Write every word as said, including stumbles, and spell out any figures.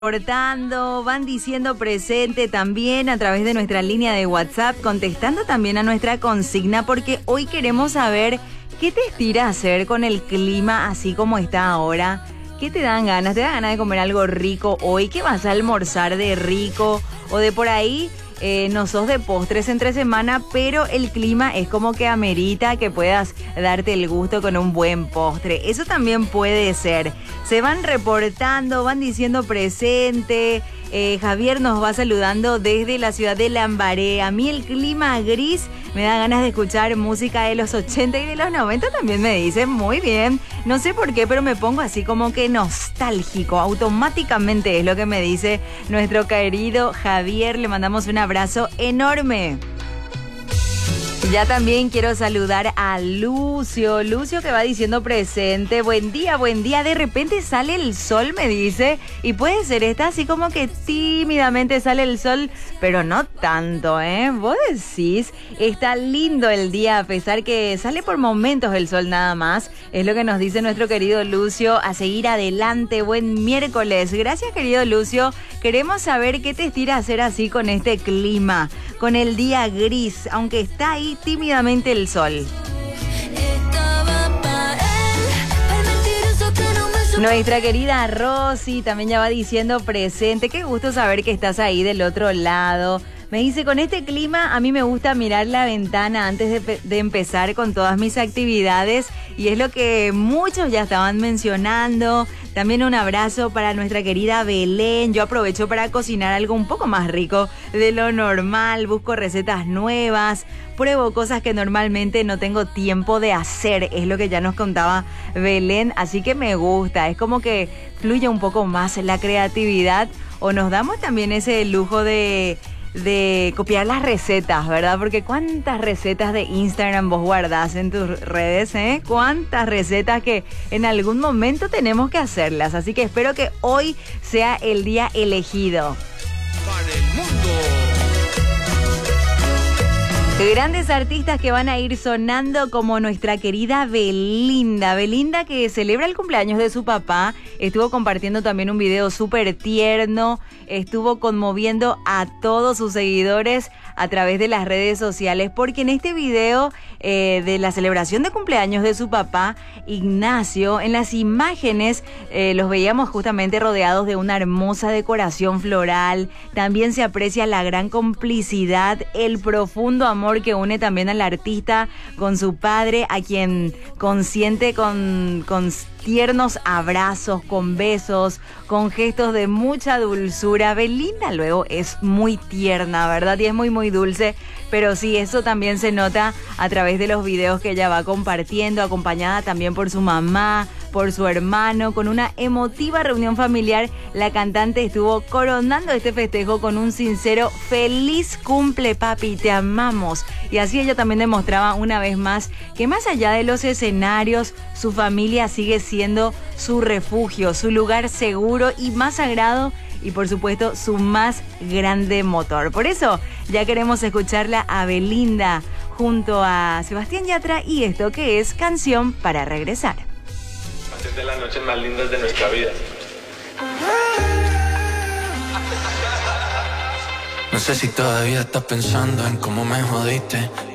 Reportando, van diciendo presente también a través de nuestra línea de WhatsApp, contestando también a nuestra consigna, porque hoy queremos saber qué te estira a hacer con el clima así como está ahora. ¿Qué te dan ganas? ¿Te da ganas de comer algo rico hoy? ¿Qué vas a almorzar de rico? O de por ahí, eh, no sos de postres entre semana, pero el clima es como que amerita que puedas darte el gusto con un buen postre. Eso también puede ser. Se van reportando, van diciendo presente. Eh, Javier nos va saludando desde la ciudad de Lambaré. A mí el clima gris me da ganas de escuchar música de los ochenta y de los noventa, también me dicen. Muy bien. No sé por qué, pero me pongo así como que nostálgico. Automáticamente es lo que me dice nuestro querido Javier. Le mandamos un abrazo enorme. Ya también quiero saludar a Lucio, Lucio que va diciendo presente, buen día, buen día, de repente sale el sol, me dice, y puede ser esta así como que tímidamente sale el sol, pero no tanto, ¿eh? Vos decís, está lindo el día, a pesar que sale por momentos el sol nada más, es lo que nos dice nuestro querido Lucio, a seguir adelante, buen miércoles, gracias querido Lucio, queremos saber qué te estira a hacer así con este clima, con el día gris, aunque está ahí tímidamente el sol. Nuestra querida Rosy también ya va diciendo presente. Qué gusto saber que estás ahí del otro lado. Me dice, con este clima a mí me gusta mirar la ventana antes de, de empezar con todas mis actividades y es lo que muchos ya estaban mencionando. También un abrazo para nuestra querida Belén. Yo aprovecho para cocinar algo un poco más rico de lo normal. Busco recetas nuevas, pruebo cosas que normalmente no tengo tiempo de hacer. Es lo que ya nos contaba Belén, así que me gusta. Es como que fluye un poco más la creatividad o nos damos también ese lujo de... de copiar las recetas, ¿verdad? Porque cuántas recetas de Instagram vos guardás en tus redes, ¿eh? Cuántas recetas que en algún momento tenemos que hacerlas. Así que espero que hoy sea el día elegido. Para el mundo. Grandes artistas que van a ir sonando como nuestra querida Belinda. Belinda que celebra el cumpleaños de su papá. Estuvo compartiendo también un video súper tierno. Estuvo conmoviendo a todos sus seguidores a través de las redes sociales. Porque en este video eh, de la celebración de cumpleaños de su papá, Ignacio, en las imágenes eh, los veíamos justamente rodeados de una hermosa decoración floral. También se aprecia la gran complicidad, el profundo amor que une también al artista con su padre, a quien consiente con, con tiernos abrazos, con besos, con gestos de mucha dulzura. Belinda luego es muy tierna, ¿verdad? Y es muy muy dulce, pero sí, eso también se nota a través de los videos que ella va compartiendo, acompañada también por su mamá, por su hermano, con una emotiva reunión familiar. La cantante estuvo coronando este festejo con un sincero feliz cumple, papi, te amamos. Y así ella también demostraba una vez más que más allá de los escenarios, su familia sigue siendo su refugio, su lugar seguro y más sagrado y por supuesto su más grande motor. Por eso ya queremos escucharla a Belinda junto a Sebastián Yatra y esto que es Canción para Regresar. De las noches más lindas de nuestra vida. No sé si todavía estás pensando en cómo me jodiste.